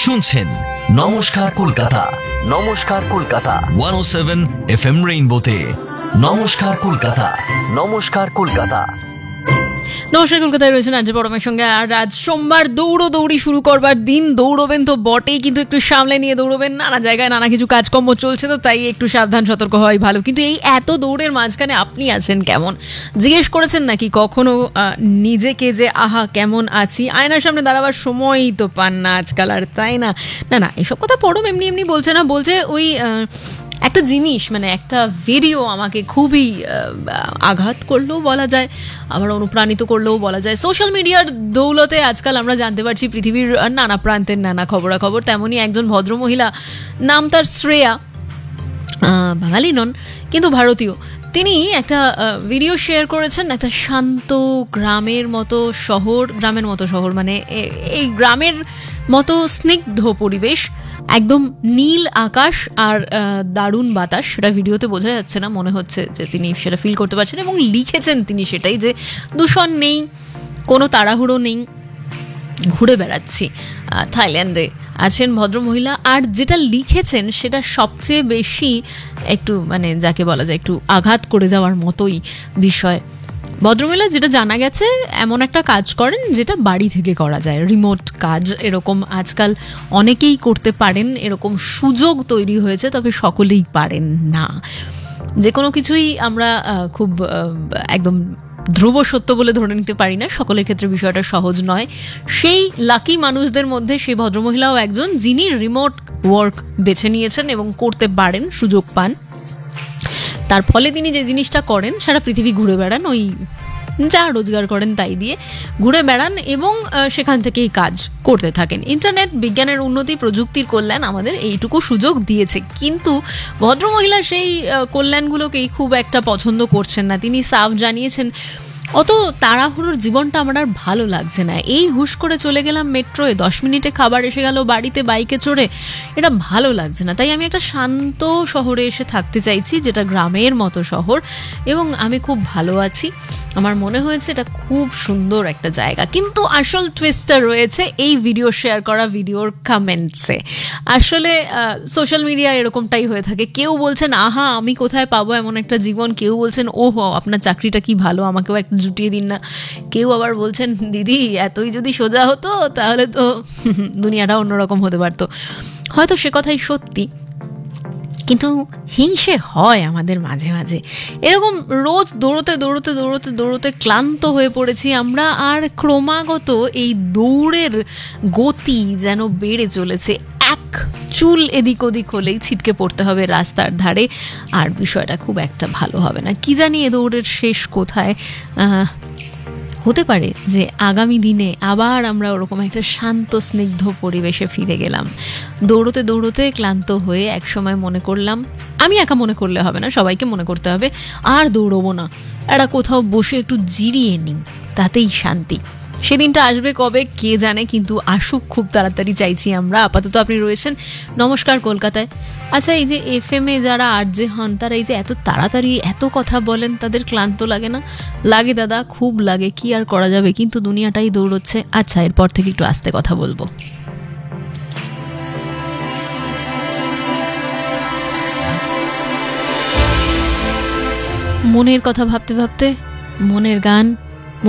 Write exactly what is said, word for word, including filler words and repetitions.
শুনছেন নমস্কার কলকাতা, নমস্কার কলকাতা একশো সাত এফএম রেইনবোতে। নমস্কার কলকাতা, নমস্কার কলকাতা। নমস্কার কলকাতায় রয়েছেন আজ পরমের সঙ্গে। আর আজ সোমবার, দৌড়ো দৌড়ি শুরু করবার দিন। দৌড়বেন তো বটেই, কিন্তু একটু সামলে নিয়ে দৌড়বেন। নানা জায়গায় নানা কিছু কাজকর্ম চলছে, তো তাই একটু সাবধান সতর্ক হওয়াই ভালো। কিন্তু এই এত দৌড়ের মাঝখানে আপনি আছেন কেমন? জিজ্ঞেস করেছেন নাকি কখনো নিজেকে যে আহা কেমন আছি? আয়নার সামনে দাঁড়াবার সময়ই তো পান না আজকাল, আর তাই না? না না এসব কথা পরম এমনি এমনি বলছে না, বলছে ওই একটা জিনিস, মানে একটা ভিডিও আমাকে খুবই আঘাত করলেও বলা যায়, আবার অনুপ্রাণিত করলেও বলা যায়। সোশ্যাল মিডিয়ার দৌলতে আজকাল আমরা জানতে পারছি পৃথিবীর নানা প্রান্তের নানা খবরাখবর। তেমনই একজন ভদ্রমহিলা, নাম তার শ্রেয়া, বাঙালি নন কিন্তু ভারতীয়। তিনি একটা ভিডিও শেয়ার করেছেন একটা শান্ত গ্রামের মতো শহর, গ্রামের মতো শহর মানে এই গ্রামের মতো স্নিগ্ধ পরিবেশ, একদম নীল আকাশ আর দারুণ বাতাস। সেটা ভিডিওতে বোঝা যাচ্ছে না, মনে হচ্ছে যে তিনি সেটা ফিল করতে পারছেন। এবং লিখেছেন তিনি সেটাই, যে দূষণ নেই, কোনো তাড়াহুড়ো নেই, ঘুরে বেড়াচ্ছি। থাইল্যান্ডে আছেন ভদ্রমহিলা। আর যেটা লিখেছেন সেটা সবচেয়ে বেশি একটু মানে যাকে বলা যায় একটু আঘাত করে যাওয়ার মতোই বিষয়। ভদ্রমহিলা যেটা জানা গেছে এমন একটা কাজ করেন যেটা বাড়ি থেকে করা যায়, রিমোট কাজ। এরকম আজকাল অনেকেই করতে পারেন, এরকম সুযোগ তৈরি হয়েছে, তবে সকলেই পারেন না। যে কোনো কিছুই আমরা খুব একদম ধ্রুব সত্য বলে ধরে নিতে পারি না, সকলের ক্ষেত্রে বিষয়টা সহজ নয়। সেই লাকি মানুষদের মধ্যে সেই ভদ্রমহিলাও একজন, যিনি রিমোট ওয়ার্ক বেছে নিয়েছেন এবং করতে পারেন, সুযোগ পান। তার ফলে তিনি যে জিনিসটা করেন, সারা পৃথিবী ঘুরে বেড়ান, ওই যা রোজগার করেন তাই দিয়ে ঘুরে বেড়ান এবং সেখান থেকেই কাজ করতে থাকেন। ইন্টারনেট, বিজ্ঞানের উন্নতি, প্রযুক্তির কল্যাণ আমাদের এইটুকু সুযোগ দিয়েছে, কিন্তু ভদ্রমহিলা সেই কল্যাণগুলোকেই খুব একটা পছন্দ করছেন না। তিনি সাফ জানিয়েছেন, অত তাড়াহুড়োর জীবনটা আমার আর ভালো লাগছে না। এই হুশ করে চলে গেলাম মেট্রোয়, দশ মিনিটে খাবার এসে গেল বাড়িতে বাইকে চড়ে, এটা ভালো লাগছে না। তাই আমি একটা শান্ত শহরে এসে থাকতে চাইছি, যেটা গ্রামের মতো শহর, এবং আমি খুব ভালো আছি। আমার মনে হয়েছে এটা খুব সুন্দর একটা জায়গা। কিন্তু আসল টুইস্টটা রয়েছে এই ভিডিও শেয়ার করা ভিডিওর কমেন্টসে। আসলে সোশ্যাল মিডিয়া এরকমটাই হয়ে থাকে। কেউ বলছেন আহা আমি কোথায় পাবো এমন একটা জীবন, কেউ বলছেন ওহো আপনার চাকরিটা কি ভালো, আমাকেও একটা জুটিয়ে দিন না। কেউ আবার বলছেন দিদি এতই যদি সোজা হতো তাহলে তো দুনিয়াটা অন্যরকম হতে পারতো। হয়তো সে কথাই সত্যি, কিন্তু হিংসে হয় আমাদের মাঝে মাঝে। এরকম রোজ দৌড়তে দৌড়তে দৌড়তে দৌড়তে ক্লান্ত হয়ে পড়েছি আমরা, আর ক্রমাগত এই দৌড়ের গতি যেন বেড়ে চলেছে। এক চুল এদিক ওদিক হলেই ছিটকে পড়তে হবে রাস্তার ধারে, আর বিষয়টা খুব একটা ভালো হবে না। কি জানি এ দৌড়ের শেষ কোথায়? হতে পারে যে আগামী দিনে আবার আমরা ওরকম একটা শান্ত স্নিগ্ধ পরিবেশে ফিরে গেলাম। দৌড়তে দৌড়তে ক্লান্ত হয়ে একসময় মনে করলাম, আমি একা মনে করলে হবে না, সবাইকে মনে করতে হবে, আর দৌড়বো না, একটা কোথাও বসে একটু জিরিয়ে নিই, তাতেই শান্তি। সেদিনটা আসবে কবে কে জানে, কিন্তু আসুক খুব তাড়াতাড়ি চাইছি আমরা। আপাতত আপনি রয়েছেন নমস্কার কলকাতায়। আচ্ছা, এই যে এফ এম এ যারা আরজে হন, তারা এই যে এত তাড়াতাড়ি এত কথা বলেন, তাদের ক্লান্ত লাগে না? লাগে দাদা, খুব লাগে, কি আর করা যাবে, কিন্তু দুনিয়াটাই দৌড়চ্ছে। আচ্ছা, এরপর থেকে একটু আস্তে কথা বলবো। মনের কথা ভাবতে ভাবতে মনের গান